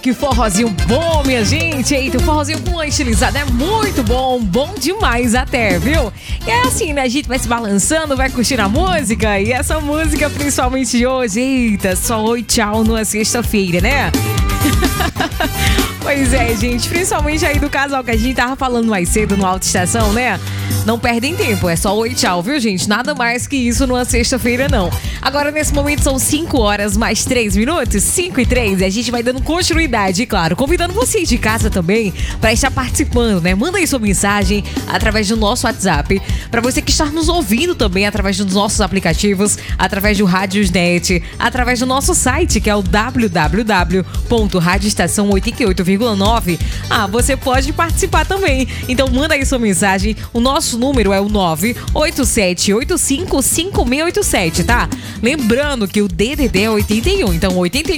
que forrozinho bom, minha gente. Eita, o forrozinho com uma estilizada é muito bom, bom demais até, viu? E é assim, né? A gente vai se balançando, vai curtindo a música. E essa música, principalmente de hoje, eita, só oi, tchau numa sexta-feira, né? Pois é, gente, principalmente aí do casal que a gente tava falando mais cedo no Alta Estação, né? Não perdem tempo, é só oi, tchau, viu, gente? Nada mais que isso numa sexta-feira, não. Agora, nesse momento, são 5 horas mais 3 minutos, 5 e 3, e a gente vai dando continuidade, claro, convidando vocês de casa também para estar participando, né? Manda aí sua mensagem através do nosso WhatsApp, para você que está nos ouvindo também através dos nossos aplicativos, através do Radiosnet, através do nosso site, que é o www.radioestação88,9. Você pode participar também. Então, manda aí sua mensagem. O nosso número é o 987855687, tá? Lembrando que o DDD é 81, então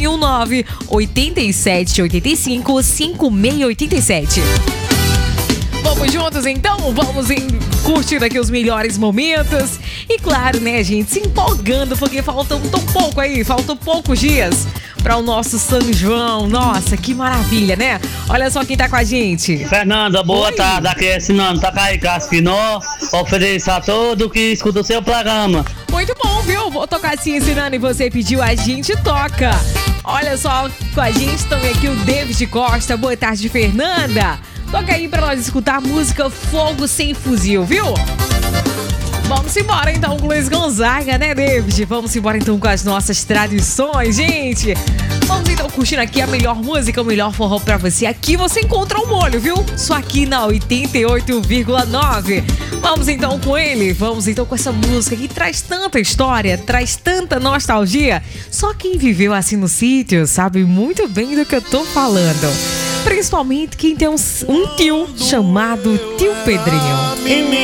81987855687. Vamos juntos então? Vamos curtir aqui os melhores momentos. E claro, né, gente, se empolgando, porque faltam poucos dias para o nosso São João. Nossa, que maravilha, né? Olha só quem tá com a gente. Fernanda, boa tarde. Aqui é Sinano Tacaí Caspinó. Ofereço a todo que escuta o seu programa. Muito bom, viu? Vou tocar assim, Sinano, e você pediu, a gente toca. Olha só, com a gente também aqui o David Costa. Boa tarde, Fernanda. Toca aí pra nós escutar a música Fogo Sem Fuzil, viu? Vamos embora então com Luiz Gonzaga, né, David? Vamos embora então com as nossas tradições, gente. Vamos então curtindo aqui a melhor música, o melhor forró pra você. Aqui você encontra o molho, viu? Só aqui na 88,9. Vamos então com ele, vamos então com essa música que traz tanta história, traz tanta nostalgia. Só quem viveu assim no sítio sabe muito bem do que eu tô falando. Principalmente quem tem um tio chamado Tio Pedrinho.